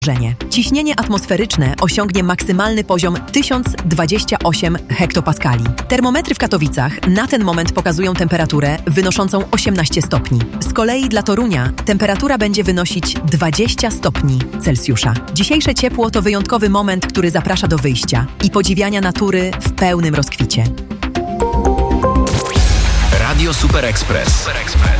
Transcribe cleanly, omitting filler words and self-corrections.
Ciśnienie atmosferyczne osiągnie maksymalny poziom 1028 hektopaskali. Termometry w Katowicach na ten moment pokazują temperaturę wynoszącą 18 stopni. Z kolei dla Torunia temperatura będzie wynosić 20 stopni Celsjusza. Dzisiejsze ciepło to wyjątkowy moment, który zaprasza do wyjścia i podziwiania natury w pełnym rozkwicie. Radio Super Express.